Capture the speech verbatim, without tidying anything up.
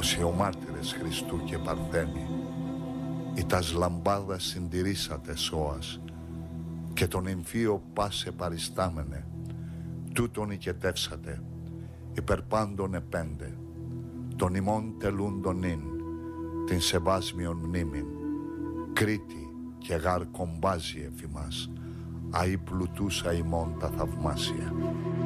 όσοι ο μάρτυρες Χριστού και Παρθένη, ή τας λαμπάδας συντηρήσατε σώας, και τον εμφύο πάσε παριστάμενε, τούτον οικετεύσατε, υπερ πάντων επέντε, τον ημών τελούντον ειν, την σεβάσμιον μνήμην, Κρήτη και γάρ κομπάζει εφημάς, αη πλουτούσα ημών τα θαυμάσια.